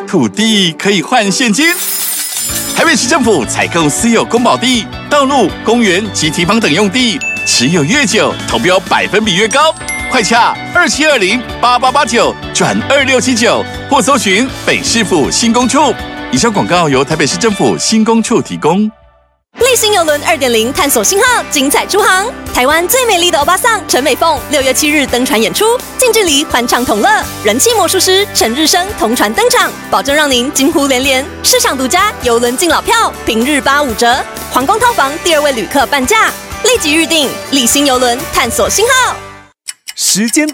土地可以换现金。台北市政府采购私有公保地、道路、公园及堤防等用地，持有越久，投标百分比越高。快洽27208889转2679，或搜寻北市府新工处。以上广告由台北市政府新工处提供。 丽星邮轮2.0探索信号，精彩出航！台湾最美丽的欧巴桑陈美凤6月7日登船演出，近距离欢唱同乐，人气魔术师陈日升同船登场，保证让您惊呼连连。市场独家邮轮敬老票，平日85折，皇宫套房第2位旅客半价，立即预订丽星邮轮探索信号。 时间